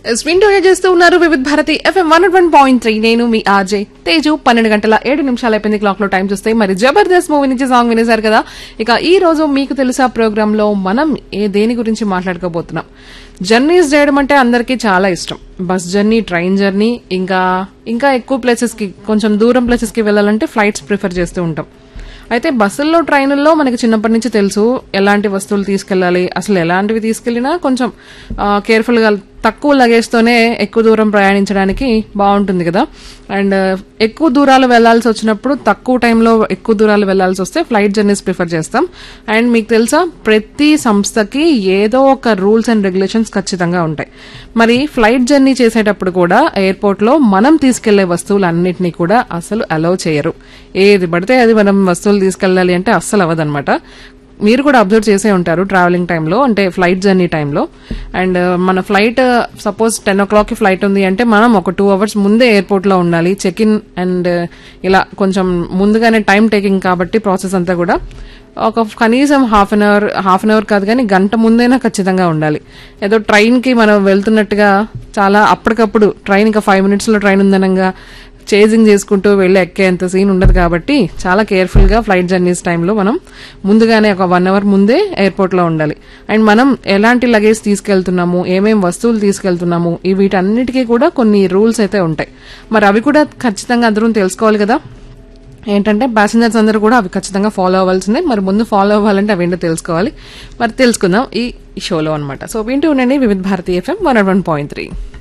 వింటూ చేస్తూ ఉన్నారు వివిధ భారతి FM 101.3. నేను మీ ఆర్జే తేజు. 12:07 అయిపోయింది క్లాక్ లో. టైం చూస్తే మరి జబర్దస్త్ మూవీ నుంచి సాంగ్ వినేశారు కదా. ఇక ఈ రోజు మీకు తెలుసా ప్రోగ్రామ్ లో మనం దేని గురించి మాట్లాడుకోబోతున్నాం. జర్నీస్ చేయడం అంటే అందరికీ చాలా ఇష్టం. బస్ జర్నీ, ట్రైన్ జర్నీ, ఇంకా ఎక్కువ ప్లేసెస్ కి, కొంచెం దూరం ప్లేసెస్ కి వెళ్ళాలంటే ఫ్లైట్స్ ప్రిఫర్ చేస్తూ ఉంటాం. అయితే బస్సుల్లో, ట్రైనుల్లో మనకి చిన్నప్పటి నుంచి తెలుసు ఎలాంటి వస్తువులు తీసుకెళ్లాలి, అసలు ఎలాంటివి తీసుకెళ్లినా కొంచెం కేర్ఫుల్ గా, తక్కువ లగేజ్ తోనే ఎక్కువ దూరం ప్రయాణించడానికి బాగుంటుంది కదా. అండ్ ఎక్కువ దూరాలు వెళ్లాల్సి వచ్చినప్పుడు, తక్కువ టైంలో ఎక్కువ దూరాలు వెళ్లాల్సి వస్తే ఫ్లైట్ జర్నీస్ ప్రిఫర్ చేస్తాం. అండ్ మీకు తెలుసా, ప్రతి సంస్థకి ఏదో ఒక రూల్స్ అండ్ రెగ్యులేషన్స్ ఖచ్చితంగా ఉంటాయి. మరి ఫ్లైట్ జర్నీ చేసేటప్పుడు కూడా ఎయిర్పోర్ట్ లో మనం తీసుకెళ్లే వస్తువులన్నింటినీ కూడా అసలు అలౌ చేయరు. ఏది పడితే అది మనం వస్తువులు తీసుకెళ్లాలి అంటే అస్సలు అవ్వదన్నమాట. మీరు కూడా అబ్జర్వ్ చేసే ఉంటారు ట్రావెలింగ్ టైంలో, అంటే ఫ్లైట్ జర్నీ టైంలో. అండ్ మన ఫ్లైట్ సపోజ్ 10 o'clock కి ఫ్లైట్ ఉంది అంటే మనం ఒక 2 hours ముందే ఎయిర్పోర్ట్ లో ఉండాలి. చెక్ ఇన్ అండ్ ఇలా కొంచెం ముందుగానే టైం టేకింగ్ కాబట్టి ప్రాసెస్ అంతా కూడా ఒక కనీసం హాఫ్ అన్ అవర్ కాదు కానీ గంట ముందైనా ఖచ్చితంగా ఉండాలి. ఏదో ట్రైన్ కి మనం వెళ్తున్నట్టుగా చాలా అప్పటికప్పుడు ట్రైన్ ఇంకా 5 minutes లో ట్రైన్ ఉందనంగా చేజింగ్ చేసుకుంటూ వెళ్ళి ఎక్కేంత సీన్ ఉండదు కాబట్టి చాలా కేర్ఫుల్ గా ఫ్లైట్ జర్నీస్ టైంలో మనం ముందుగానే ఒక 1 hour ముందే ఎయిర్పోర్ట్ లో ఉండాలి. అండ్ మనం ఎలాంటి లగేజ్ తీసుకెళ్తున్నాము, ఏమేం వస్తువులు తీసుకెళ్తున్నాము, వీటన్నిటికీ కూడా కొన్ని రూల్స్ అయితే ఉంటాయి. మరి అవి కూడా ఖచ్చితంగా అందరం తెలుసుకోవాలి కదా. ఏంటంటే ప్యాసింజర్స్ అందరూ కూడా అవి ఖచ్చితంగా ఫాలో అవ్వాల్సిందే. మరి ముందు ఫాలో అవ్వాలంటే అవేంటో తెలుసుకోవాలి. మరి తెలుసుకుందాం ఈ షోలో అనమాట. సో వింటూ ఉండండి వివిధ భారతి FM 101.3.